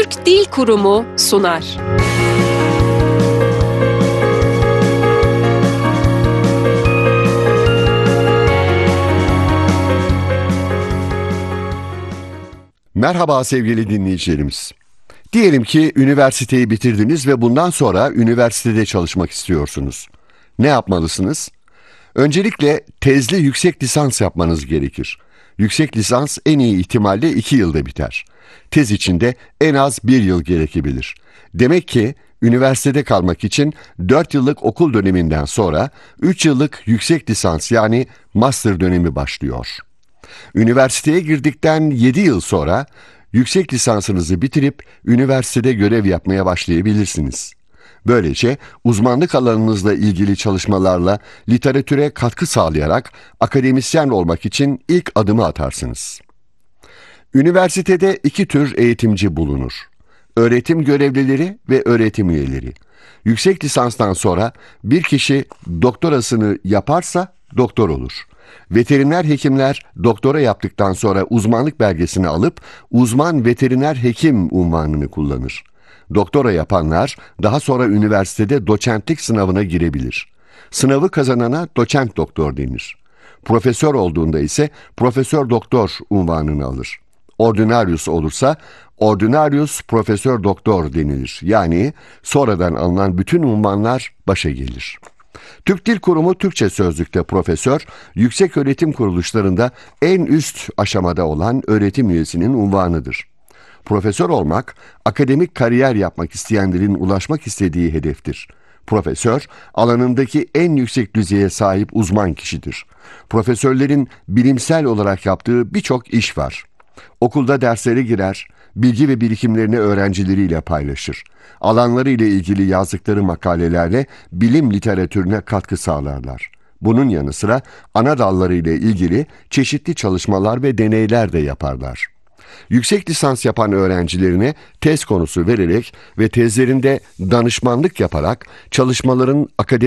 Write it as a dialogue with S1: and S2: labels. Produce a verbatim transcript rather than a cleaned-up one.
S1: Türk Dil Kurumu sunar.
S2: Merhaba sevgili dinleyicilerimiz. Diyelim ki üniversiteyi bitirdiniz ve bundan sonra üniversitede çalışmak istiyorsunuz. Ne yapmalısınız? Öncelikle tezli yüksek lisans yapmanız gerekir. Yüksek lisans en iyi ihtimalle iki yılda biter. Tez için de en az bir yıl gerekebilir. Demek ki üniversitede kalmak için dört yıllık okul döneminden sonra üç yıllık yüksek lisans yani master dönemi başlıyor. Üniversiteye girdikten yedi yıl sonra yüksek lisansınızı bitirip üniversitede görev yapmaya başlayabilirsiniz. Böylece uzmanlık alanınızla ilgili çalışmalarla literatüre katkı sağlayarak akademisyen olmak için ilk adımı atarsınız. Üniversitede iki tür eğitimci bulunur. Öğretim görevlileri ve öğretim üyeleri. Yüksek lisanstan sonra bir kişi doktorasını yaparsa doktor olur. Veteriner hekimler doktora yaptıktan sonra uzmanlık belgesini alıp uzman veteriner hekim unvanını kullanır. Doktora yapanlar daha sonra üniversitede doçentlik sınavına girebilir. Sınavı kazanana doçent doktor denir. Profesör olduğunda ise profesör doktor unvanını alır. Ordinarius olursa ordinarius profesör doktor denilir. Yani sonradan alınan bütün unvanlar başa gelir. Türk Dil Kurumu Türkçe Sözlük'te profesör, yükseköğretim kuruluşlarında en üst aşamada olan öğretim üyesinin unvanıdır. Profesör olmak, akademik kariyer yapmak isteyenlerin ulaşmak istediği hedeftir. Profesör, alanındaki en yüksek düzeye sahip uzman kişidir. Profesörlerin bilimsel olarak yaptığı birçok iş var. Okulda derslere girer, bilgi ve birikimlerini öğrencileriyle paylaşır. Alanları ile ilgili yazdıkları makalelerle bilim literatürüne katkı sağlarlar. Bunun yanı sıra ana dalları ile ilgili çeşitli çalışmalar ve deneyler de yaparlar. Yüksek lisans yapan öğrencilerine tez konusu vererek ve tezlerinde danışmanlık yaparak çalışmaların akademik